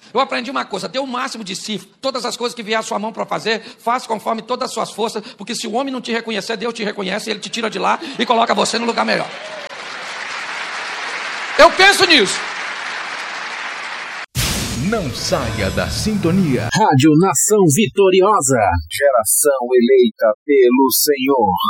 Eu aprendi uma coisa: dê o máximo de si, todas as coisas que vier à sua mão para fazer, faça conforme todas as suas forças, porque se o homem não te reconhecer, Deus te reconhece, e Ele te tira de lá e coloca você no lugar melhor. Eu penso nisso. Não saia da sintonia. Rádio Nação Vitoriosa. Geração eleita pelo Senhor.